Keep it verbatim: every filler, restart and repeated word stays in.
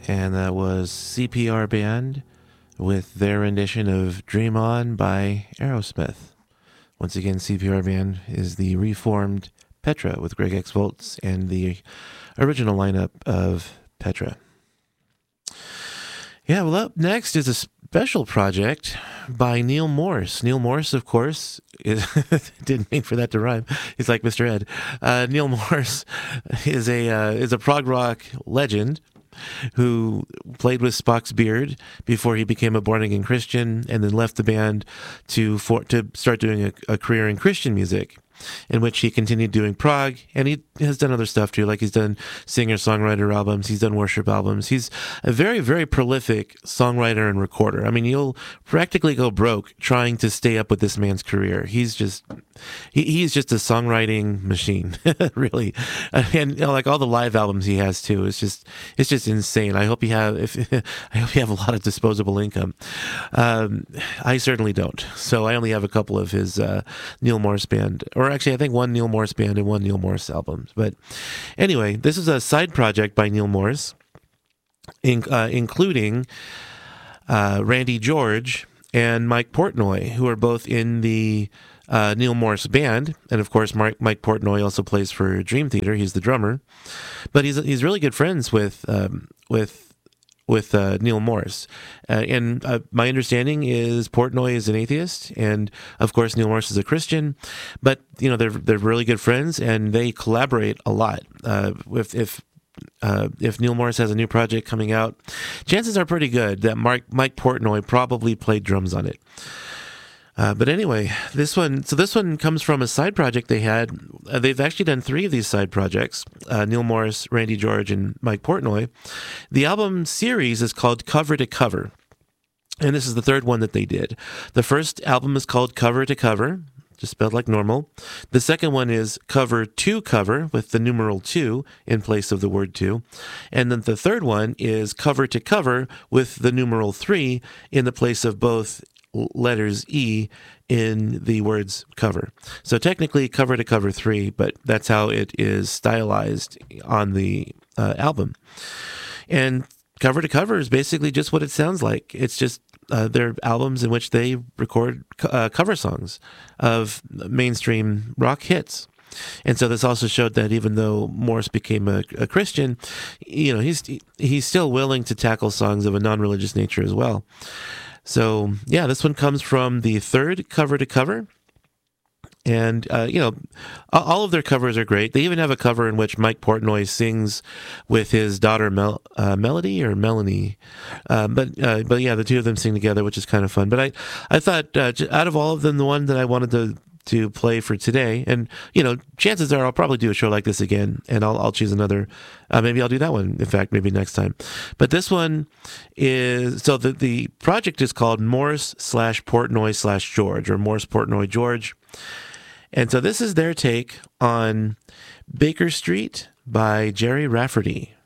and that was C P R Band with their rendition of Dream On by Aerosmith. Once again, C P R Band is the reformed Petra with Greg X Volts and the original lineup of Petra. Yeah, well, up next is a special project by Neal Morse. Neal Morse, of course, is, didn't mean for that to rhyme. He's like Mister Ed. Uh, Neal Morse is a uh, is a prog rock legend who played with Spock's Beard before he became a born-again Christian, and then left the band to for, to start doing a, a career in Christian music, in which he continued doing prog, and he has done other stuff too, like he's done singer-songwriter albums, he's done worship albums. He's a very, very prolific songwriter and recorder. I mean, you'll practically go broke trying to stay up with this man's career. He's just, he, he's just a songwriting machine, really. And you know, like all the live albums he has too, it's just, it's just insane. I hope you have, if I hope you have a lot of disposable income. Um, I certainly don't. So I only have a couple of his uh, Neal Morse Band, or actually I think one Neal Morse Band and one Neal Morse album. But anyway, this is a side project by Neal Morse, in, uh, including uh, Randy George and Mike Portnoy, who are both in the uh, Neal Morse Band. And of course, Mike, Mike Portnoy also plays for Dream Theater. He's the drummer, but he's he's really good friends with um, with. with uh, Neal Morse. Uh, and uh, my understanding is Portnoy is an atheist, and of course Neal Morse is a Christian, but you know, they're they're really good friends, and they collaborate a lot. Uh, if if uh, if Neal Morse has a new project coming out, chances are pretty good that Mark, Mike Portnoy probably played drums on it. Uh, but anyway, this one, so this one comes from a side project they had. Uh, they've actually done three of these side projects, uh, Neal Morse, Randy George, and Mike Portnoy. The album series is called Cover to Cover, and this is the third one that they did. The first album is called Cover to Cover, just spelled like normal. The second one is Cover to Cover, with the numeral two in place of the word two. And then the third one is Cover to Cover, with the numeral three in the place of both letters E in the words cover. So technically cover to cover three, but that's how it is stylized on the uh, album. And cover to cover is basically just what it sounds like. It's just uh, they're albums in which they record uh, cover songs of mainstream rock hits. And so this also showed that even though Morse became a, a Christian, you know, he's he's still willing to tackle songs of a non-religious nature as well. So, yeah, this one comes from the third Cover to Cover. And, uh, you know, all of their covers are great. They even have a cover in which Mike Portnoy sings with his daughter Mel- uh, Melody or Melanie. Uh, but, uh, but yeah, the two of them sing together, which is kind of fun. But I, I thought uh, out of all of them, the one that I wanted to to play for today, and you know, chances are I'll probably do a show like this again, and I'll I'll choose another. Uh, maybe I'll do that one. In fact, maybe next time. But this one is so the the project is called Morse slash Portnoy slash George, or Morse Portnoy George, and so this is their take on Baker Street by Jerry Rafferty.